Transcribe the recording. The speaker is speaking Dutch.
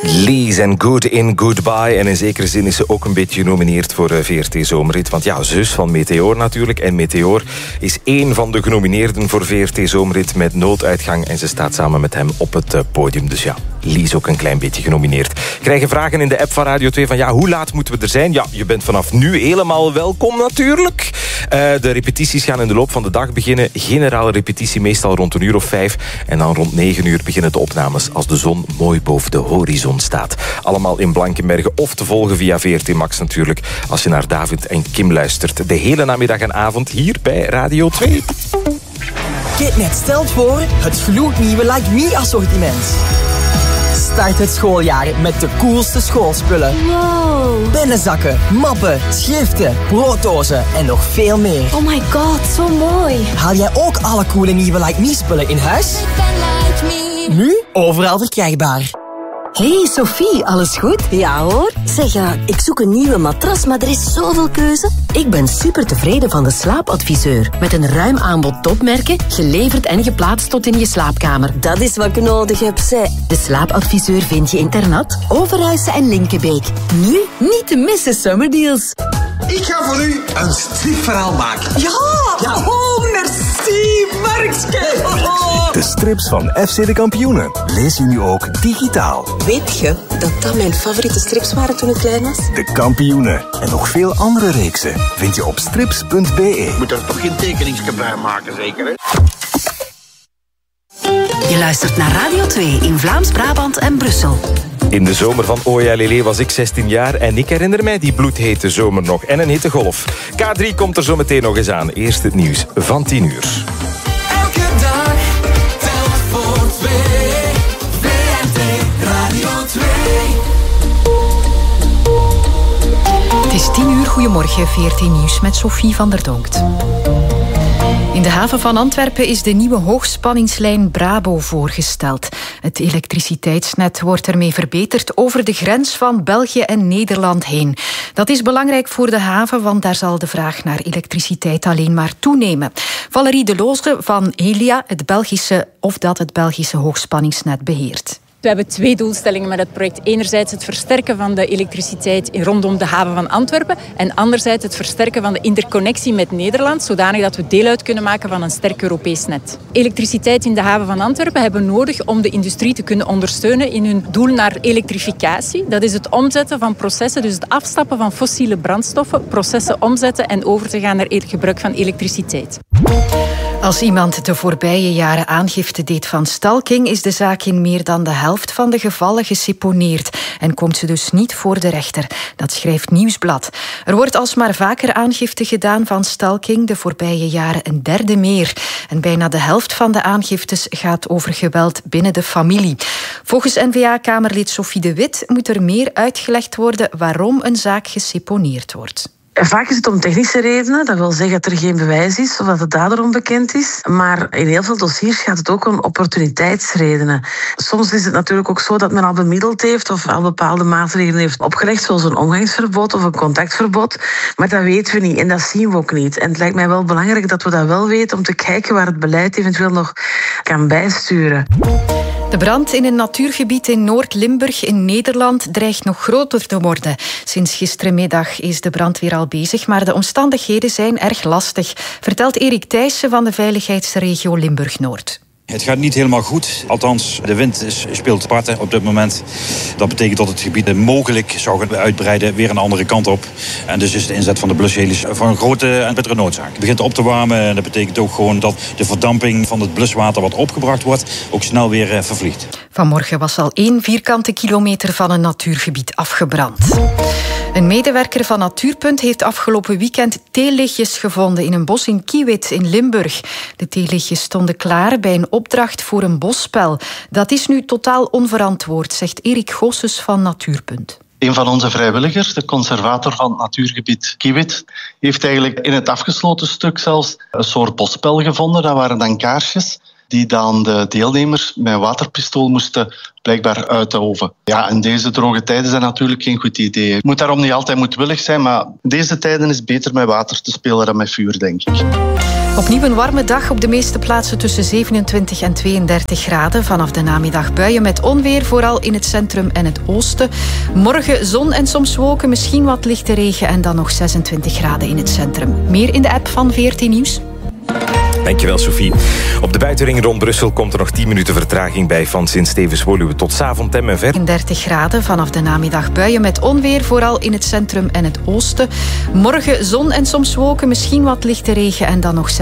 Lies en Good in Goodbye. En in zekere zin is ze ook een beetje genomineerd voor VRT Zomerrit. Want ja, zus van Meteor natuurlijk. En Meteor is één van de genomineerden voor VRT Zomerrit met nooduitgang. En ze staat samen met hem op het podium. Dus ja, Lies ook een klein beetje genomineerd. Krijgen vragen in de app van Radio 2 van ja, hoe laat moeten we er zijn? Ja, je bent vanaf nu helemaal welkom natuurlijk. De repetities gaan in de loop van de dag beginnen. Generale repetitie meestal rond 5:00. En dan rond 9:00 beginnen de opnames als de zon mooi boven de horizon staat. Allemaal in Blankenberge of te volgen via VRT Max natuurlijk. Als je naar David en Kim luistert. De hele namiddag en avond hier bij Radio 2. Kitnet stelt voor het gloednieuwe Like Me assortiment. Start het schooljaar met de coolste schoolspullen. Wow. Pennenzakken, mappen, schriften, brooddozen en nog veel meer. Oh my god, zo mooi. Haal jij ook alle coole nieuwe Like Me spullen in huis? Nu overal verkrijgbaar. Hey Sophie, alles goed? Ja hoor. Zeg, ik zoek een nieuwe matras, maar er is zoveel keuze. Ik ben super tevreden van de slaapadviseur. Met een ruim aanbod topmerken, geleverd en geplaatst tot in je slaapkamer. Dat is wat ik nodig heb, zeg. De slaapadviseur vind je in Ternat, Overijse en Linkenbeek. Nu niet te missen summerdeals. Ik ga voor u een stripverhaal maken. Ja! Oh, merci, Markske! De strips van FC de Kampioenen lees je nu ook digitaal. Weet je dat dat mijn favoriete strips waren toen ik klein was? De Kampioenen en nog veel andere reeksen vind je op strips.be. Moet er toch geen tekeningsje bij maken, zeker, hè? Je luistert naar Radio 2 in Vlaams-Brabant en Brussel. In de zomer van Oja Lele was ik 16 jaar en ik herinner mij die bloedhete zomer nog en een hitte golf. K3 komt er zo meteen nog eens aan. Eerst het nieuws van 10:00. Elke dag telt voor 2. VRT Radio 2. Het is 10:00. Goedemorgen, VRT Nieuws met Sophie van der Donkt. In de haven van Antwerpen is de nieuwe hoogspanningslijn Brabo voorgesteld. Het elektriciteitsnet wordt ermee verbeterd over de grens van België en Nederland heen. Dat is belangrijk voor de haven, want daar zal de vraag naar elektriciteit alleen maar toenemen. Valerie De Loze van Elia, het Belgische hoogspanningsnet beheert. We hebben 2 doelstellingen met het project. Enerzijds het versterken van de elektriciteit rondom de haven van Antwerpen en anderzijds het versterken van de interconnectie met Nederland, zodanig dat we deel uit kunnen maken van een sterk Europees net. Elektriciteit in de haven van Antwerpen hebben we nodig om de industrie te kunnen ondersteunen in hun doel naar elektrificatie. Dat is het omzetten van processen, dus het afstappen van fossiele brandstoffen, processen omzetten en over te gaan naar het gebruik van elektriciteit. Als iemand de voorbije jaren aangifte deed van stalking, is de zaak in meer dan de helft van de gevallen geseponeerd en komt ze dus niet voor de rechter. Dat schrijft Nieuwsblad. Er wordt alsmaar vaker aangifte gedaan van stalking, de voorbije jaren een derde meer. En bijna de helft van de aangiftes gaat over geweld binnen de familie. Volgens N-VA-kamerlid Sophie de Wit moet er meer uitgelegd worden waarom een zaak geseponeerd wordt. Vaak is het om technische redenen. Dat wil zeggen dat er geen bewijs is of dat de dader onbekend is. Maar in heel veel dossiers gaat het ook om opportuniteitsredenen. Soms is het natuurlijk ook zo dat men al bemiddeld heeft of al bepaalde maatregelen heeft opgelegd, zoals een omgangsverbod of een contactverbod. Maar dat weten we niet en dat zien we ook niet. En het lijkt mij wel belangrijk dat we dat wel weten om te kijken waar het beleid eventueel nog kan bijsturen. De brand in een natuurgebied in Noord-Limburg in Nederland dreigt nog groter te worden. Sinds gisterenmiddag is de brandweer al bezig, maar de omstandigheden zijn erg lastig, vertelt Erik Thijssen van de veiligheidsregio Limburg-Noord. Het gaat niet helemaal goed. Althans, de wind speelt parten op dit moment. Dat betekent dat het gebied mogelijk zou gaan uitbreiden weer een andere kant op. En dus is de inzet van de blushelis van een grote en bittere noodzaak. Het begint op te warmen en dat betekent ook gewoon dat de verdamping van het bluswater wat opgebracht wordt ook snel weer vervliegt. Vanmorgen was al 1 vierkante kilometer van een natuurgebied afgebrand. Een medewerker van Natuurpunt heeft afgelopen weekend theelichtjes gevonden in een bos in Kiewit in Limburg. De theelichtjes stonden klaar bij een opdracht voor een bosspel. Dat is nu totaal onverantwoord, zegt Erik Goossens van Natuurpunt. Een van onze vrijwilligers, de conservator van het natuurgebied Kiewit, heeft eigenlijk in het afgesloten stuk zelfs een soort bosspel gevonden. Dat waren dan kaarsjes. die dan de deelnemers met een waterpistool moesten blijkbaar uit de oven. Ja, in deze droge tijden zijn natuurlijk geen goed idee. Je moet daarom niet altijd moedwillig zijn, maar in deze tijden is het beter met water te spelen dan met vuur, denk ik. Opnieuw een warme dag, op de meeste plaatsen tussen 27 en 32 graden. Vanaf de namiddag buien met onweer, vooral in het centrum en het oosten. Morgen zon en soms wolken, misschien wat lichte regen en dan nog 26 graden in het centrum. Meer in de app van VRT Nieuws. Dankjewel, Sophie. Op de buitenring rond Brussel komt er nog 10 minuten vertraging bij van Sint-Stevens-Woluwe tot 's avonds en ver. 30 graden, vanaf de namiddag buien met onweer, vooral in het centrum en het oosten. Morgen zon en soms wolken, misschien wat lichte regen en dan nog